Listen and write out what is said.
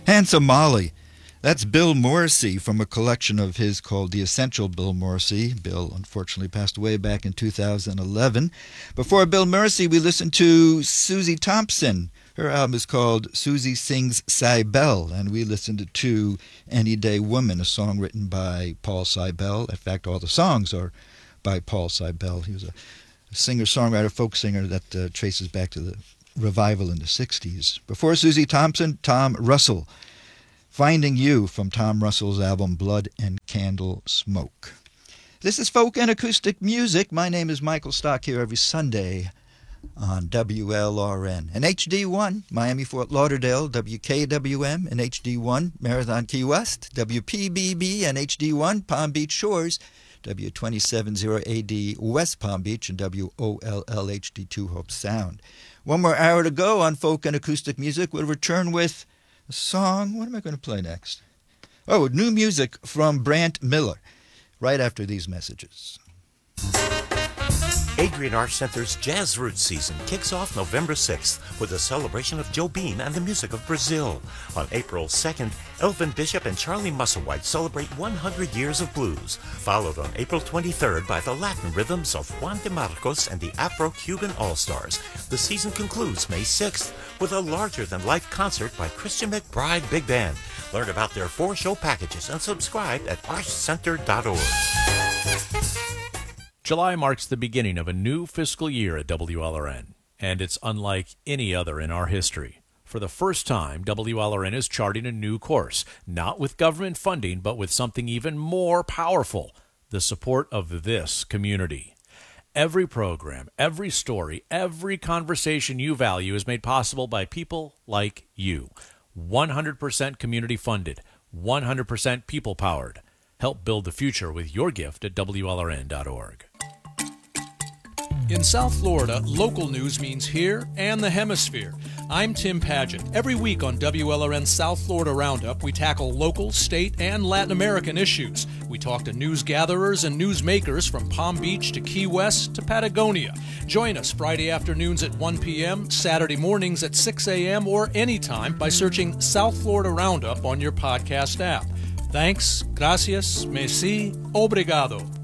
Handsome Molly. That's Bill Morrissey from a collection of his called The Essential Bill Morrissey. Bill unfortunately passed away back in 2011. Before Bill Morrissey, we listened to Susie Thompson. Her album is called Susie Sings Cybelle, and we listened to Any Day Woman, a song written by Paul Cybelle. In fact, all the songs are by Paul Cybelle. He was a singer-songwriter, folk singer that traces back to the revival in the 60s. Before Susie Thompson, Tom Russell. Finding You from Tom Russell's album Blood and Candle Smoke. This is Folk and Acoustic Music. My name is Michael Stock, here every Sunday on WLRN. And HD1, Miami Fort Lauderdale, WKWM and HD1, Marathon Key West, WPBB and HD1, Palm Beach Shores, W270AD West Palm Beach, and WOLLHD2 Hope Sound. One more hour to go on Folk and Acoustic Music. We'll return with a song. What am I going to play next? Oh, new music from Brant Miller, right after these messages. Adrian Arts Center's Jazz Roots season kicks off November 6th with a celebration of Jobim and the music of Brazil. On April 2nd, Elvin Bishop and Charlie Musselwhite celebrate 100 years of blues, followed on April 23rd by the Latin rhythms of Juan de Marcos and the Afro-Cuban All-Stars. The season concludes May 6th with a larger-than-life concert by Christian McBride Big Band. Learn about their 4-show packages and subscribe at artscenter.org. July marks the beginning of a new fiscal year at WLRN, and it's unlike any other in our history. For the first time, WLRN is charting a new course, not with government funding, but with something even more powerful, the support of this community. Every program, every story, every conversation you value is made possible by people like you. 100% community funded, 100% people powered. Help build the future with your gift at WLRN.org. In South Florida, local news means here and the hemisphere. I'm Tim Padgett. Every week on WLRN's South Florida Roundup, we tackle local, state, and Latin American issues. We talk to news gatherers and news makers from Palm Beach to Key West to Patagonia. Join us Friday afternoons at 1 p.m., Saturday mornings at 6 a.m., or anytime by searching South Florida Roundup on your podcast app. Thanks, gracias, merci, obrigado.